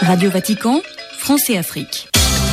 Radio Vatican, France et Afrique.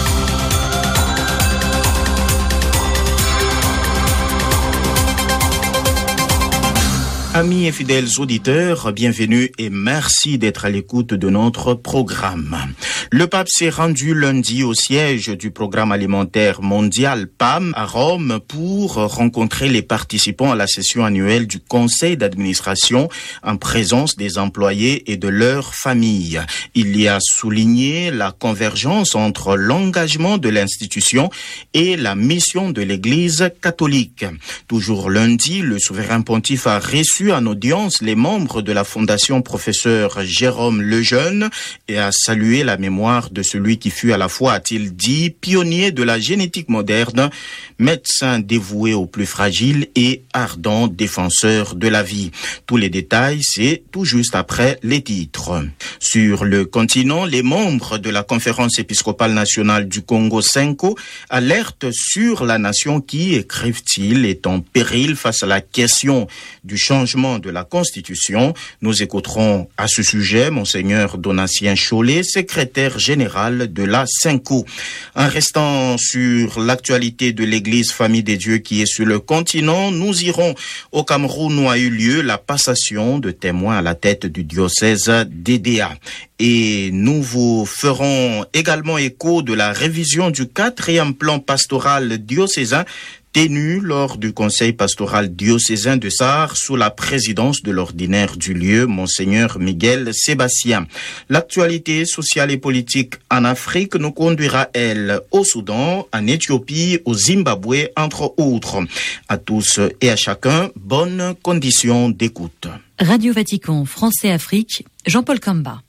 Amis et fidèles auditeurs, bienvenue et merci d'être à l'écoute de notre programme. Le pape s'est rendu lundi au siège du Programme alimentaire mondial PAM à Rome pour rencontrer les participants à la session annuelle du Conseil d'administration en présence des employés et de leurs familles. Il y a souligné la convergence entre l'engagement de l'institution et la mission de l'Église catholique. Toujours lundi, le souverain pontife a reçu en audience les membres de la Fondation Professeur Jérôme Lejeune et a salué la mémoire de celui qui fut à la fois, a-t-il dit, pionnier de la génétique moderne, médecin dévoué aux plus fragiles et ardent défenseur de la vie. Tous les détails, c'est tout juste après les titres. Sur le continent, les membres de la Conférence épiscopale nationale du Congo, Senko, alertent sur la nation qui, écrivent-ils, est en péril face à la question du changement de la Constitution. Nous écouterons à ce sujet Monseigneur Donatien Chollet, secrétaire général de la Senko. En restant sur l'actualité de l'Église Famille des Dieux qui est sur le continent, nous irons au Cameroun où a eu lieu la passation de témoins à la tête du diocèse d'Edéa. Et nous vous ferons également écho de la révision du 4e plan pastoral diocésain tenu lors du conseil pastoral diocésain de Sarre sous la présidence de l'ordinaire du lieu, Monseigneur Miguel Sébastien. L'actualité sociale et politique en Afrique nous conduira, elle, au Soudan, en Éthiopie, au Zimbabwe, entre autres. À tous et à chacun, bonnes conditions d'écoute. Radio Vatican, France et Afrique, Jean-Paul Kamba.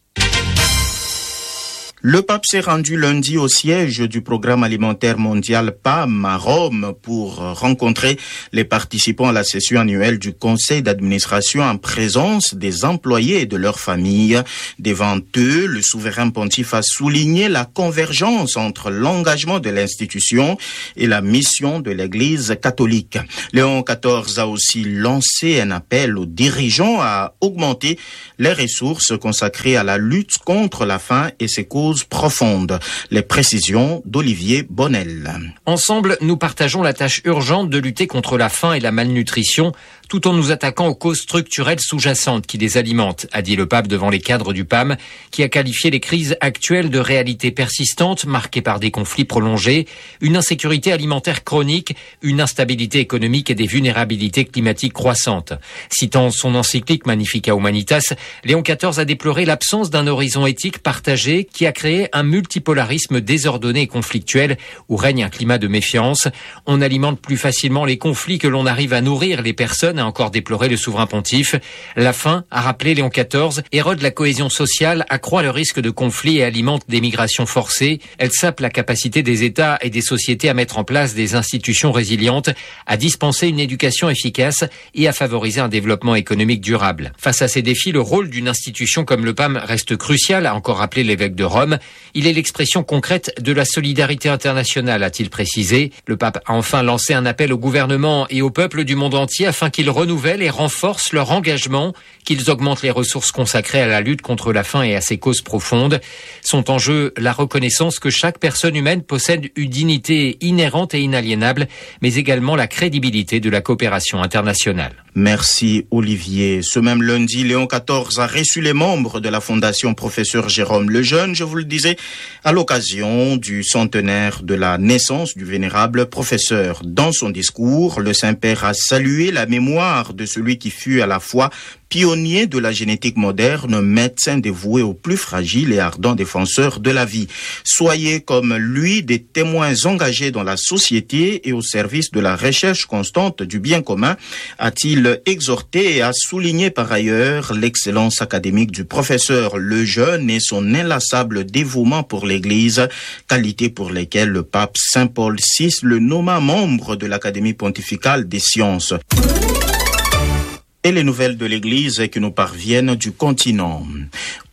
Le pape s'est rendu lundi au siège du Programme alimentaire mondial PAM à Rome pour rencontrer les participants à la session annuelle du Conseil d'administration en présence des employés et de leurs familles. Devant eux, le souverain pontife a souligné la convergence entre l'engagement de l'institution et la mission de l'Église catholique. Léon XIV a aussi lancé un appel aux dirigeants à augmenter les ressources consacrées à la lutte contre la faim et ses causes profondes. Les précisions d'Olivier Bonnel. Ensemble, nous partageons la tâche urgente de lutter contre la faim et la malnutrition, tout en nous attaquant aux causes structurelles sous-jacentes qui les alimentent, a dit le pape devant les cadres du PAM, qui a qualifié les crises actuelles de réalités persistantes, marquées par des conflits prolongés, une insécurité alimentaire chronique, une instabilité économique et des vulnérabilités climatiques croissantes. Citant son encyclique Magnificat Humanitas, Léon XIV a déploré l'absence d'un horizon éthique partagé qui a créé un multipolarisme désordonné et conflictuel où règne un climat de méfiance. On alimente plus facilement les conflits que l'on arrive à nourrir les personnes, a encore déploré le souverain pontife. La faim, a rappelé Léon XIV, érode la cohésion sociale, accroît le risque de conflits et alimente des migrations forcées. Elle sape la capacité des États et des sociétés à mettre en place des institutions résilientes, à dispenser une éducation efficace et à favoriser un développement économique durable. Face à ces défis, le rôle d'une institution comme le PAM reste crucial, a encore rappelé l'évêque de Rome. Il est l'expression concrète de la solidarité internationale, a-t-il précisé. Le pape a enfin lancé un appel au gouvernement et au peuple du monde entier afin qu'ils renouvellent et renforcent leur engagement, qu'ils augmentent les ressources consacrées à la lutte contre la faim et à ses causes profondes. Sont en jeu la reconnaissance que chaque personne humaine possède une dignité inhérente et inaliénable, mais également la crédibilité de la coopération internationale. Merci Olivier. Ce même lundi, Léon XIV a reçu les membres de la Fondation Professeur Jérôme Lejeune, je vous le disais, à l'occasion du centenaire de la naissance du vénérable professeur. Dans son discours, le Saint-Père a salué la mémoire de celui qui fut à la fois pionnier de la génétique moderne, médecin dévoué aux plus fragiles et ardent défenseur de la vie. Soyez comme lui des témoins engagés dans la société et au service de la recherche constante du bien commun, a-t-il exhorté et a souligné par ailleurs l'excellence académique du professeur Lejeune et son inlassable dévouement pour l'Église, qualités pour lesquelles le pape Saint Paul VI le nomma membre de l'Académie pontificale des sciences. Et les nouvelles de l'Église qui nous parviennent du continent.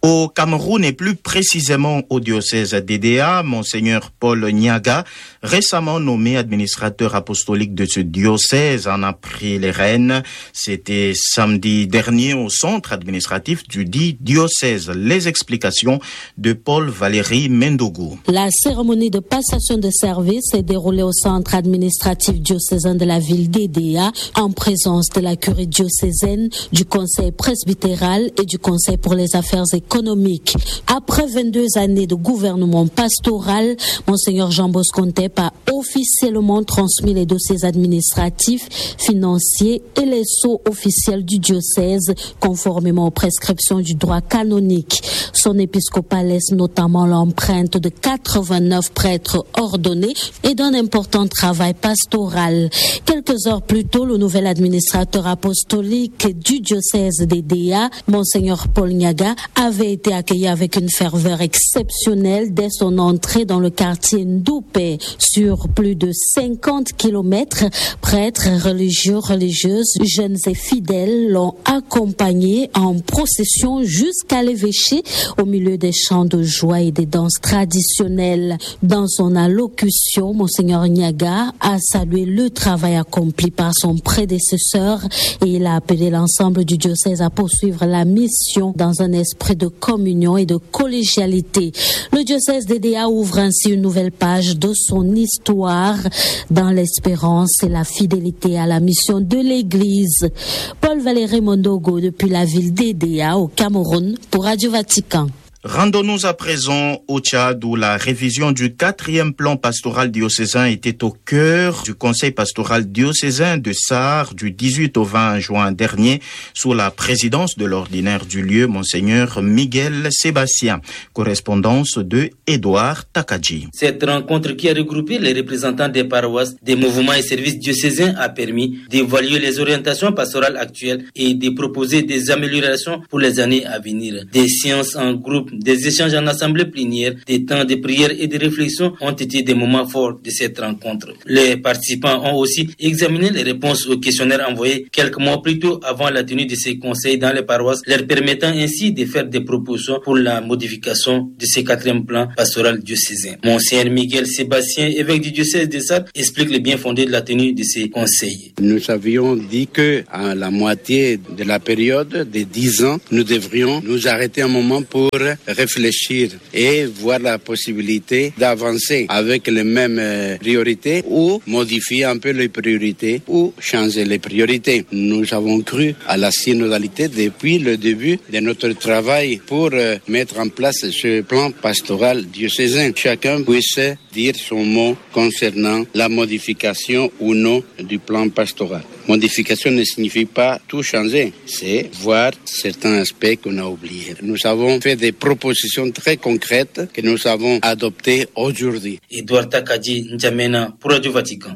Au Cameroun et plus précisément au diocèse d'Edéa, Monseigneur Paul Nyaga, récemment nommé administrateur apostolique de ce diocèse, en a pris les rênes. C'était samedi dernier au centre administratif du dit diocèse. Les explications de Paul Valéry Mendogo. La cérémonie de passation de service s'est déroulée au centre administratif diocésain de la ville d'Edéa, en présence de la curie diocésaine, du conseil presbytéral et du conseil pour les affaires économiques. Après 22 années de gouvernement pastoral, Monseigneur Jean Bosco Ntep a officiellement transmis les dossiers administratifs, financiers et les sceaux officiels du diocèse, conformément aux prescriptions du droit canonique. Son épiscopat laisse notamment l'empreinte de 89 prêtres ordonnés et d'un important travail pastoral. Quelques heures plus tôt, le nouvel administrateur apostolique du diocèse d'Edéa, Monseigneur Paul Nyaga, avait été accueilli avec une ferveur exceptionnelle dès son entrée dans le quartier Ndoupé. Sur plus de 50 kilomètres, prêtres, religieux, religieuses, jeunes et fidèles l'ont accompagné en procession jusqu'à l'évêché au milieu des chants de joie et des danses traditionnelles. Dans son allocution, Monseigneur Nyaga a salué le travail accompli par son prédécesseur et il a appelé l'ensemble du diocèse à poursuivre la mission dans un esprit de communion et de collégialité. Le diocèse d'Edéa ouvre ainsi une nouvelle page de son histoire dans l'espérance et la fidélité à la mission de l'Église. Paul Valéry Mendogo depuis la ville d'Edéa au Cameroun pour Radio Vatican. Rendons-nous à présent au Tchad où la révision du 4e plan pastoral diocésain était au cœur du conseil pastoral diocésain de Sarre du 18 au 20 juin dernier sous la présidence de l'ordinaire du lieu, Monseigneur Miguel Sébastien. Correspondance de Édouard Takadji. Cette rencontre qui a regroupé les représentants des paroisses, des mouvements et services diocésains a permis d'évaluer les orientations pastorales actuelles et de proposer des améliorations pour les années à venir. Des séances en groupe, des échanges en assemblée plénière, des temps de prière et de réflexion ont été des moments forts de cette rencontre. Les participants ont aussi examiné les réponses aux questionnaires envoyés quelques mois plus tôt avant la tenue de ces conseils dans les paroisses, leur permettant ainsi de faire des propositions pour la modification de ce 4e plan pastoral diocésain. Monseigneur Miguel Sébastien, évêque du diocèse de Sarre, explique le bien fondé de la tenue de ces conseils. Nous avions dit que à la moitié de la période de 10 ans, nous devrions nous arrêter un moment pour réfléchir et voir la possibilité d'avancer avec les mêmes priorités ou modifier un peu les priorités ou changer les priorités. Nous avons cru à la synodalité depuis le début de notre travail pour mettre en place ce plan pastoral diocésain. Chacun puisse dire son mot concernant la modification ou non du plan pastoral. Modification ne signifie pas tout changer, c'est voir certains aspects qu'on a oubliés. Nous avons fait des propositions très concrètes que nous avons adoptées aujourd'hui. Édouard Takadji, N'Djamena pour Radio Vatican.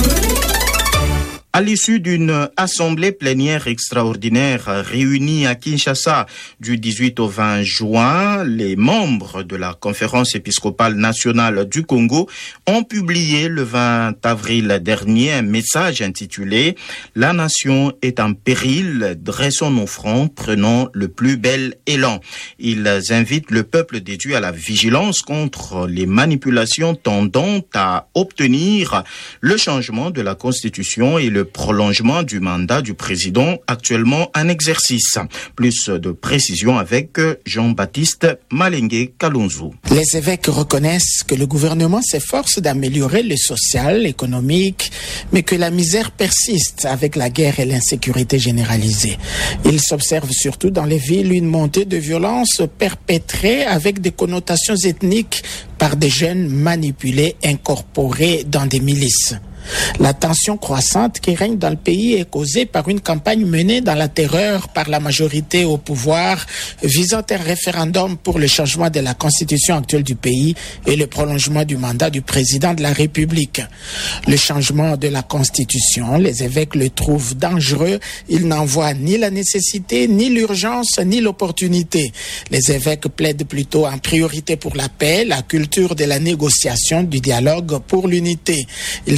À l'issue d'une assemblée plénière extraordinaire réunie à Kinshasa du 18 au 20 juin, les membres de la Conférence épiscopale nationale du Congo ont publié le 20 avril dernier un message intitulé « La nation est en péril, dressons nos fronts, prenons le plus bel élan ». Ils invitent le peuple des dieux à la vigilance contre les manipulations tendant à obtenir le changement de la Constitution et le prolongement du mandat du président actuellement en exercice. Plus de précisions avec Jean-Baptiste Malengue Kalonzo. Les évêques reconnaissent que le gouvernement s'efforce d'améliorer le social, l'économique, mais que la misère persiste avec la guerre et l'insécurité généralisée. Il s'observe surtout dans les villes une montée de violence perpétrée avec des connotations ethniques par des jeunes manipulés, incorporés dans des milices. La tension croissante qui règne dans le pays est causée par une campagne menée dans la terreur par la majorité au pouvoir visant un référendum pour le changement de la constitution actuelle du pays et le prolongement du mandat du président de la République. Le changement de la constitution, les évêques le trouvent dangereux. Ils n'en voient ni la nécessité, ni l'urgence, ni l'opportunité. Les évêques plaident plutôt en priorité pour la paix, la culture de la négociation, du dialogue pour l'unité. Ils en appellent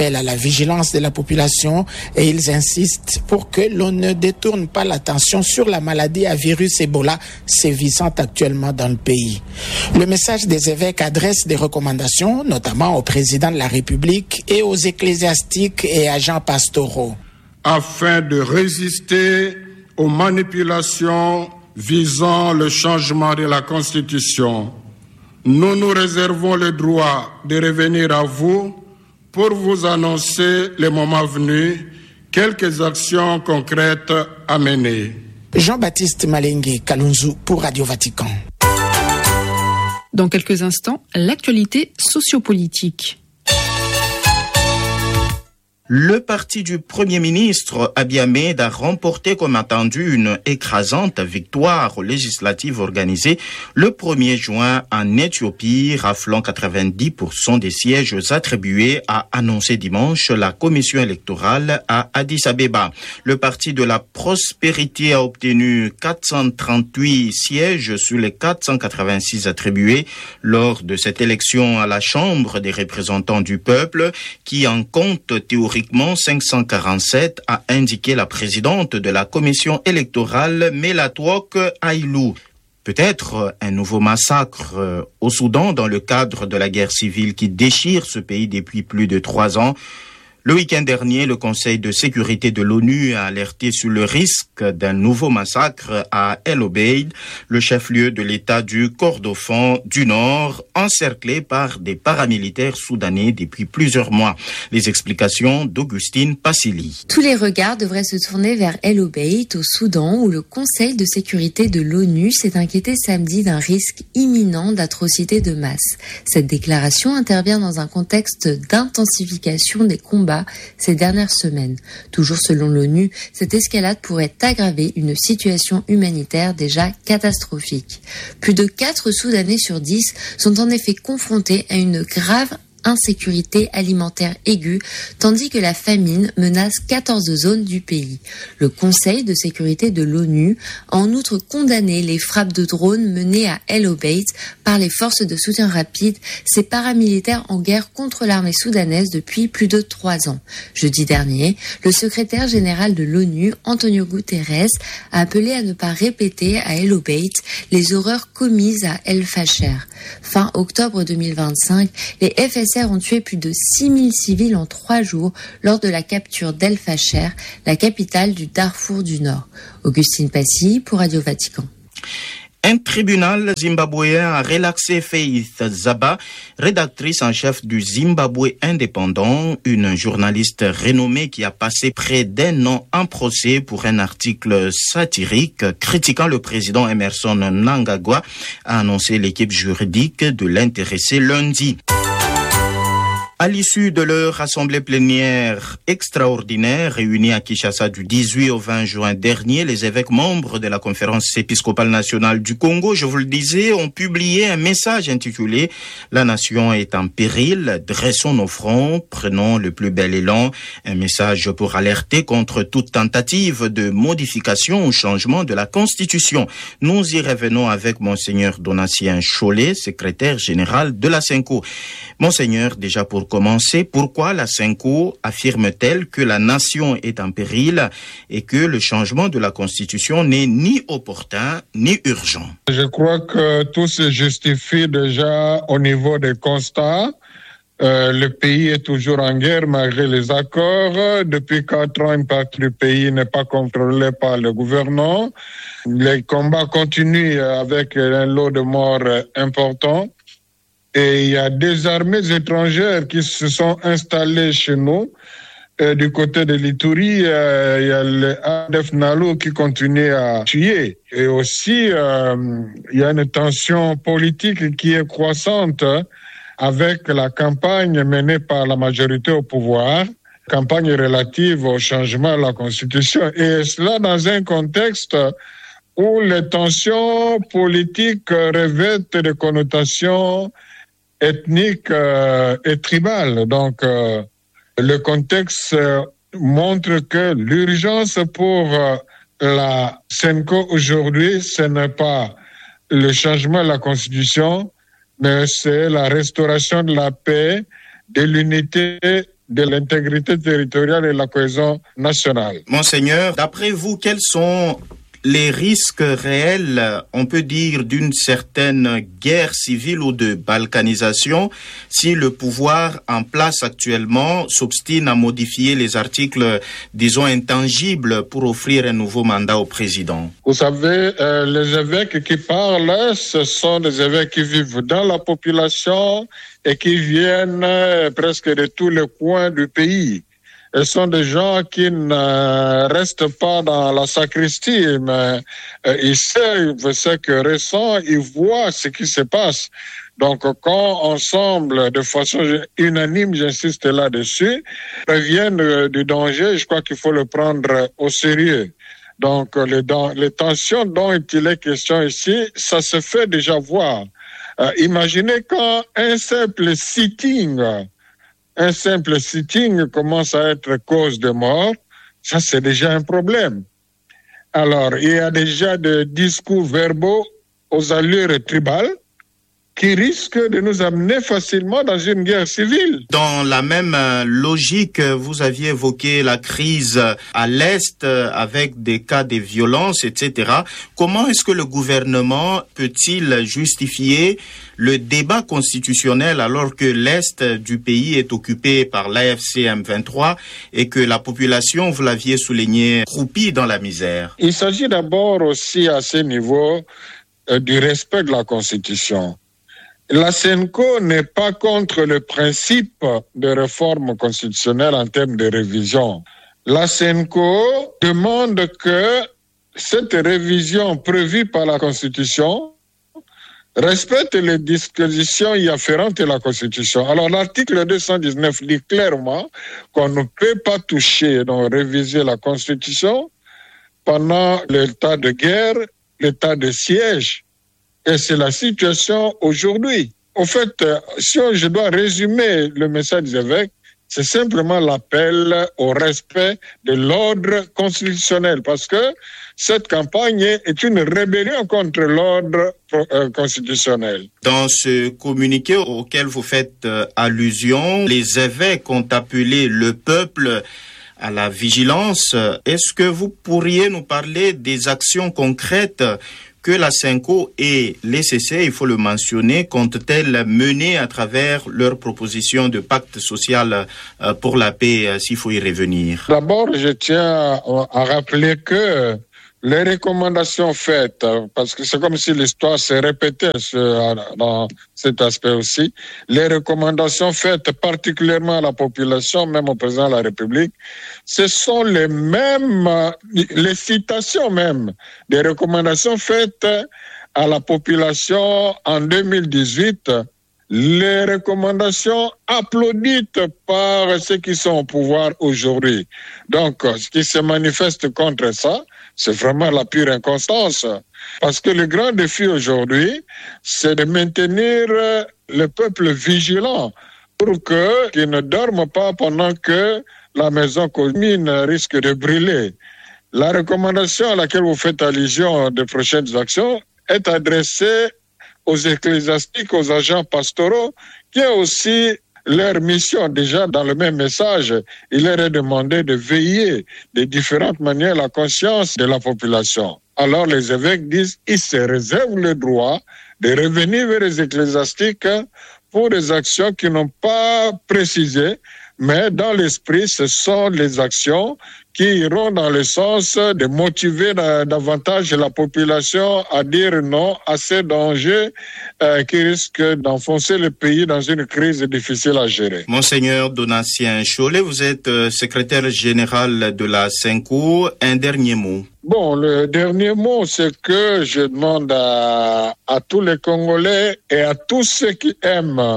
appellent à la vigilance de la population et ils insistent pour que l'on ne détourne pas l'attention sur la maladie à virus Ebola sévissant actuellement dans le pays. Le message des évêques adresse des recommandations, notamment au président de la République et aux ecclésiastiques et agents pastoraux. Afin de résister aux manipulations visant le changement de la Constitution, nous nous réservons le droit de revenir à vous pour vous annoncer, le moment venu, quelques actions concrètes à mener. Jean-Baptiste Malengue, Kalunzu pour Radio Vatican. Dans quelques instants, l'actualité sociopolitique. Le parti du Premier ministre Abiy Ahmed a remporté comme attendu une écrasante victoire aux législatives organisées le 1er juin en Éthiopie, raflant 90% des sièges attribués, a annoncé dimanche la commission électorale à Addis Abeba. Le parti de la prospérité a obtenu 438 sièges sur les 486 attribués lors de cette élection à la Chambre des représentants du peuple qui en compte théoriquement 547, a indiqué la présidente de la commission électorale Melatwok Ailou. Peut-être un nouveau massacre au Soudan dans le cadre de la guerre civile qui déchire ce pays depuis plus de 3 ans. Le week-end dernier, le Conseil de sécurité de l'ONU a alerté sur le risque d'un nouveau massacre à El Obeid, le chef-lieu de l'État du Kordofan du Nord, encerclé par des paramilitaires soudanais depuis plusieurs mois. Les explications d'Augustine Passili. Tous les regards devraient se tourner vers El Obeid, au Soudan, où le Conseil de sécurité de l'ONU s'est inquiété samedi d'un risque imminent d'atrocités de masse. Cette déclaration intervient dans un contexte d'intensification des combats ces dernières semaines. Toujours selon l'ONU, cette escalade pourrait aggraver une situation humanitaire déjà catastrophique. Plus de 4 Soudanais sur 10 sont en effet confrontés à une grave insécurité alimentaire aiguë, tandis que la famine menace 14 zones du pays. Le Conseil de sécurité de l'ONU a en outre condamné les frappes de drones menées à El Obeid par les forces de soutien rapide, ces paramilitaires en guerre contre l'armée soudanaise depuis plus de 3 ans. Jeudi dernier, le secrétaire général de l'ONU, Antonio Guterres, a appelé à ne pas répéter à El Obeid les horreurs commises à El Fasher. Fin octobre 2025, les FSR ont tué plus de 6000 civils en 3 jours lors de la capture d'El Fasher, la capitale du Darfour du Nord. Augustine Passy pour Radio Vatican. Un tribunal zimbabwéen a relaxé Faith Zaba, rédactrice en chef du Zimbabwe indépendant, une journaliste renommée qui a passé près d'1 an en procès pour un article satirique critiquant le président Emmerson Mnangagwa, a annoncé l'équipe juridique de l'intéressé lundi. À l'issue de leur assemblée plénière extraordinaire réunie à Kinshasa du 18 au 20 juin dernier, les évêques membres de la conférence épiscopale nationale du Congo, je vous le disais, ont publié un message intitulé « La nation est en péril, dressons nos fronts, prenons le plus bel élan », un message pour alerter contre toute tentative de modification ou changement de la Constitution. Nous y revenons avec Monseigneur Donatien Chollet, secrétaire général de la SENCO. Monseigneur, déjà pour commencer, pourquoi la SENCO affirme-t-elle que la nation est en péril et que le changement de la Constitution n'est ni opportun ni urgent? Je crois que tout se justifie déjà au niveau des constats. Le pays est toujours en guerre malgré les accords. Depuis 4 ans, une partie du pays n'est pas contrôlée par le gouvernement. Les combats continuent avec un lot de morts important. Et il y a des armées étrangères qui se sont installées chez nous. Du côté de l'Ituri, il y a le ADF Nalu qui continue à tuer. Et aussi, il y a une tension politique qui est croissante avec la campagne menée par la majorité au pouvoir, campagne relative au changement de la Constitution. Et cela dans un contexte où les tensions politiques revêtent des connotations ethniques et tribales. Donc, le contexte montre que l'urgence pour la SENCO aujourd'hui, ce n'est pas le changement de la Constitution, mais c'est la restauration de la paix, de l'unité de l'intégrité territoriale et de la cohésion nationale. Monseigneur, d'après vous, quels sont les risques réels, on peut dire, d'une certaine guerre civile ou de balkanisation si le pouvoir en place actuellement s'obstine à modifier les articles, disons, intangibles pour offrir un nouveau mandat au président? Vous savez, les évêques qui parlent, ce sont des évêques qui vivent dans la population et qui viennent presque de tous les coins du pays. Ce sont des gens qui ne restent pas dans la sacristie, mais ils savent ce que ressent, ils voient ce qui se passe. Donc, quand ensemble, de façon unanime, j'insiste là-dessus, préviennent du danger, je crois qu'il faut le prendre au sérieux. Donc, les tensions dont il est question ici, ça se fait déjà voir. Imaginez quand un simple sitting commence à être cause de mort, ça c'est déjà un problème. Alors, il y a déjà des discours verbaux aux allures tribales qui risquent de nous amener facilement dans une guerre civile. Dans la même logique, vous aviez évoqué la crise à l'Est avec des cas de violence, etc. Comment est-ce que le gouvernement peut-il justifier le débat constitutionnel alors que l'Est du pays est occupé par l'AFC M23 et que la population, vous l'aviez souligné, croupit dans la misère? Il s'agit d'abord aussi à ce niveau du respect de la Constitution. La CENCO n'est pas contre le principe de réforme constitutionnelle en termes de révision. La CENCO demande que cette révision prévue par la Constitution respecte les dispositions y afférentes de la Constitution. Alors l'article 219 dit clairement qu'on ne peut pas toucher, donc réviser la Constitution pendant l'état de guerre, l'état de siège. Et c'est la situation aujourd'hui. Au fait, si je dois résumer le message des évêques, c'est simplement l'appel au respect de l'ordre constitutionnel, parce que cette campagne est une rébellion contre l'ordre constitutionnel. Dans ce communiqué auquel vous faites allusion, les évêques ont appelé le peuple à la vigilance. Est-ce que vous pourriez nous parler des actions concrètes que la CENCO et l'ECC, il faut le mentionner, comptent-elles mener à travers leur proposition de pacte social pour la paix, s'il faut y revenir? D'abord, je tiens à rappeler que les recommandations faites, parce que c'est comme si l'histoire se répétait dans cet aspect aussi, les recommandations faites particulièrement à la population, même au président de la République, ce sont les mêmes, les citations même des recommandations faites à la population en 2018, les recommandations applaudites par ceux qui sont au pouvoir aujourd'hui. Donc, ce qui se manifeste contre ça, c'est vraiment la pure inconstance. Parce que le grand défi aujourd'hui, c'est de maintenir le peuple vigilant pour qu'il ne dorme pas pendant que la maison commune risque de brûler. La recommandation à laquelle vous faites allusion de prochaines actions est adressée aux ecclésiastiques, aux agents pastoraux, qui ont aussi leur mission. Déjà dans le même message, il leur est demandé de veiller de différentes manières la conscience de la population. Alors les évêques disent qu'ils se réservent le droit de revenir vers les ecclésiastiques pour des actions qui n'ont pas précisé, mais dans l'esprit, ce sont les actions qui iront dans le sens de motiver davantage la population à dire non à ces dangers qui risquent d'enfoncer le pays dans une crise difficile à gérer. Monseigneur Donatien Cholet, vous êtes secrétaire général de la CENCO. Un dernier mot. Bon, le dernier mot, c'est que je demande à tous les Congolais et à tous ceux qui aiment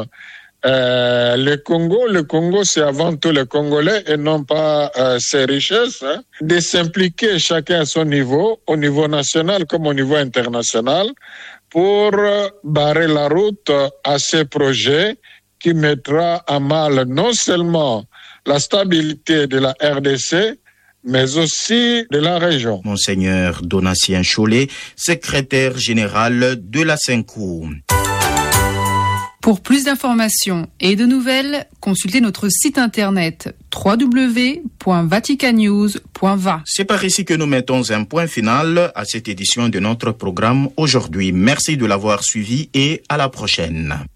le Congo, c'est avant tout les Congolais et non pas ses richesses, de s'impliquer chacun à son niveau, au niveau national comme au niveau international, pour barrer la route à ces projets qui mettra à mal non seulement la stabilité de la RDC, mais aussi de la région. Monseigneur Donatien Cholet, secrétaire général de la CENCO. Pour plus d'informations et de nouvelles, consultez notre site internet www.vaticannews.va. C'est par ici que nous mettons un point final à cette édition de notre programme aujourd'hui. Merci de l'avoir suivi et à la prochaine.